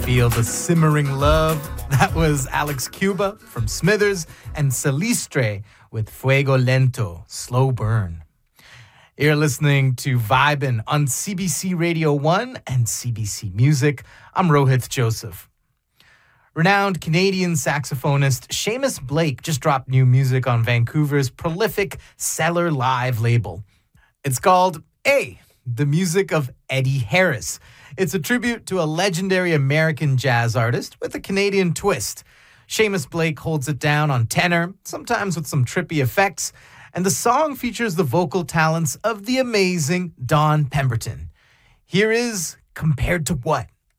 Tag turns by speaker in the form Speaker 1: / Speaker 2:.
Speaker 1: Feel the simmering love? That was Alex Cuba from Smithers and Celistre with Fuego Lento, Slow Burn. You're listening to Vibin' on CBC Radio 1 and CBC Music. I'm Rohith Joseph. Renowned Canadian saxophonist Seamus Blake just dropped new music on Vancouver's prolific Cellar Live label. It's called A, the music of Eddie Harris. It's a tribute to a legendary American jazz artist with a Canadian twist. Seamus Blake holds it down on tenor, sometimes with some trippy effects, and the song features the vocal talents of the amazing Don Pemberton. Here is Compared to What?